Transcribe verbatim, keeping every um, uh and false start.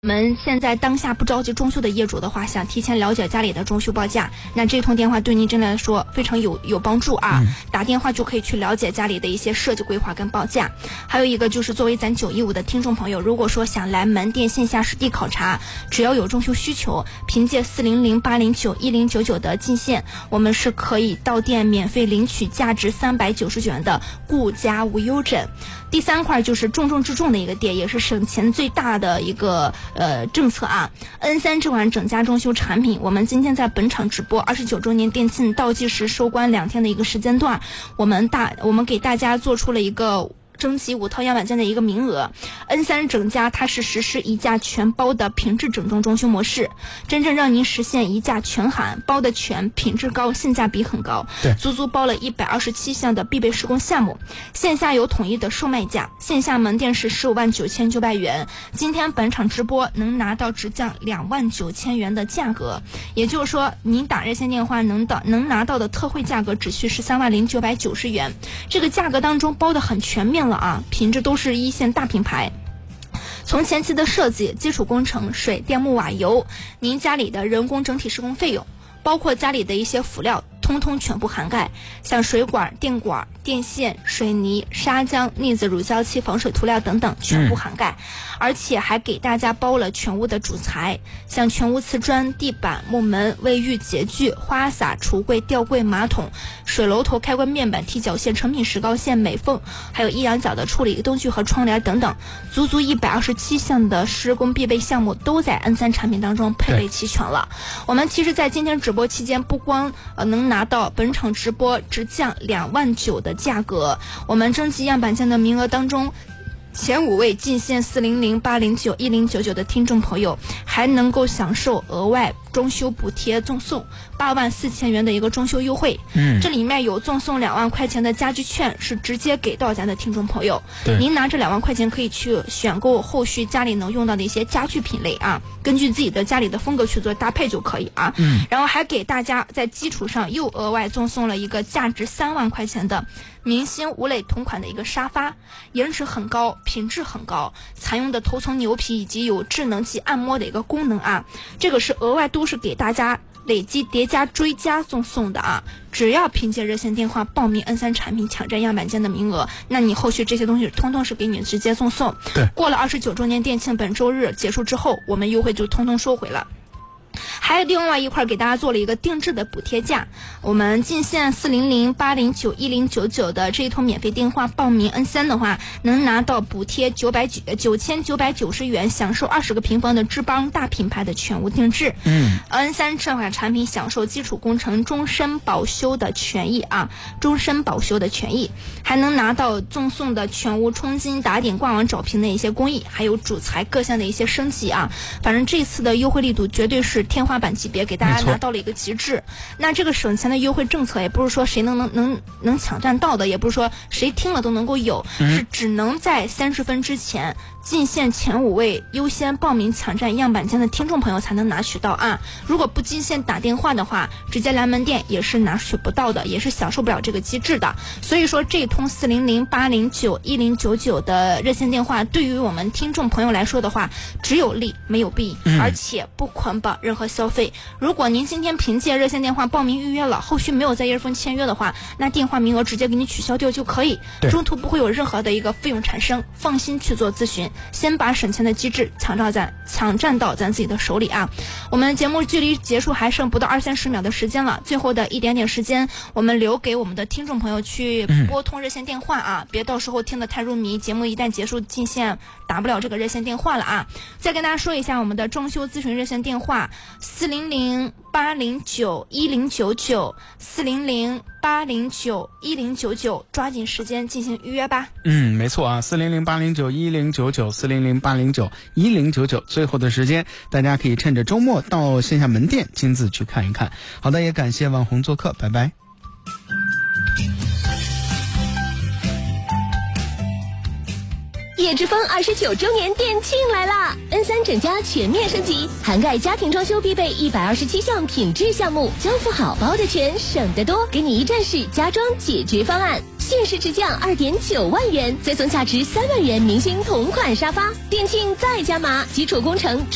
我们现在当下不着急装修的业主的话，想提前了解家里的装修报价，那这通电话对您真的来说非常有有帮助啊、嗯！打电话就可以去了解家里的一些设计规划跟报价。还有一个就是作为咱九一五的听众朋友，如果说想来门店线下实地考察，只要有装修需求，凭借四零零八零九一零九九的进线，我们是可以到店免费领取价值三百九十九元的顾家无忧枕。第三块就是重中之重的一个点，也是省钱最大的一个呃政策啊 ，N 三 这款整家装修产品，我们今天在本场直播二十九周年店庆倒计时收官两天的一个时间段，我们大我们给大家做出了一个征集五套样板间的一个名额。 N 三 整家它是实施一价全包的品质整装装修模式，真正让您实现一价全含，包的全，品质高，性价比很高， 对， 足足包了一百二十七项的必备施工项目。线下有统一的售卖价，线下门店是十五万九千九百元，今天本场直播能拿到直降两万九千元的价格，也就是说您打热线电话能到能拿到的特惠价格只需十三万零九百九十元，这个价格当中包的很全面了啊，品质都是一线大品牌。从前期的设计、基础工程、水电木瓦油，您家里的人工整体施工费用，包括家里的一些辅料，通通全部涵盖，像水管、电管、电线、水泥、砂浆、腻子、乳胶漆、防水涂料等等全部涵盖、嗯、而且还给大家包了全屋的主材，像全屋瓷砖、地板、木门、卫浴、洁具、花洒、橱柜、吊柜、马桶、水龙头、开关面板、踢脚线、成品石膏线、美缝，还有一阳角的处理灯具和窗帘等等，足足一百二十七项的施工必备项目都在 N 三 产品当中配备齐全了。我们其实在今天直播期间，不光呃能拿到本场直播直降两万九的价格，我们征集样板间的名额当中，前五位进线四零零八零九一零九九的听众朋友还能够享受额外装修补贴赠送八万四千元的一个装修优惠。嗯，这里面有赠送两万块钱的家居券，是直接给到咱的听众朋友。对，您拿这两万块钱可以去选购后续家里能用到的一些家具品类啊，根据自己的家里的风格去做搭配就可以啊。嗯，然后还给大家在基础上又额外赠送了一个价值三万块钱的明星吴磊同款的一个沙发，颜值很高，品质很高，采用的头层牛皮以及有智能级按摩的一个功能啊，这个是额外都是给大家累积叠加追加赠送的啊！只要凭借热线电话报名 N 三 产品抢占样板间的名额，那你后续这些东西通通是给你直接赠送。对，过了二十九周年店庆本周日结束之后，我们优惠就通通收回了。还有另外一块给大家做了一个定制的补贴价，我们进线四零零八零九一零九九的这一通免费电话报名 N 三 的话，能拿到补贴九百九千九百九十元，享受二十个平方的智邦大品牌的全屋定制。嗯 ，N 三 这款产品享受基础工程终身保修的权益啊，终身保修的权益，还能拿到赠送的全屋冲金打点挂网找屏的一些工艺，还有主材各项的一些升级啊。反正这次的优惠力度绝对是天花板级别，给大家拿到了一个极致。那这个省钱的优惠政策也不是说谁能能能能抢占到的，也不是说谁听了都能够有，嗯、是只能在三十分之前进线前五位优先报名抢占样板间的听众朋友才能拿取到啊！如果不进线打电话的话，直接来门店也是拿取不到的，也是享受不了这个机制的。所以说，这通四零零八零九一零九九的热线电话，对于我们听众朋友来说的话，只有利没有弊，嗯、而且不捆绑任何消费。如果您今天凭借热线电话报名预约了，后续没有在一封签约的话，那电话名额直接给你取消掉就可以，中途不会有任何的一个费用产生，放心去做咨询。先把省钱的机制抢到咱抢占到咱自己的手里啊！我们节目距离结束还剩不到二三十秒的时间了，最后的一点点时间，我们留给我们的听众朋友去拨通热线电话啊！嗯、别到时候听得太入迷，节目一旦结束进线打不了这个热线电话了啊！再跟大家说一下我们的装修咨询热线电话：四零零八零九一零九九，四零零八零九一零九九，抓紧时间进行预约吧。 嗯，没错啊，四零零八零九一零九九，四零零八零九一零九九，最后的时间，大家可以趁着周末到线下门店亲自去看一看。好的，也感谢网红做客，拜拜。 叶之峰二十九周年店庆来啦 ！N 三 整家全面升级，涵盖家庭装修必备一百二十七项品质项目，交付好包的全，省得多，给你一站式家装解决方案。限时直降二点九万元，再送价值三万元明星同款沙发。店庆再加码，基础工程。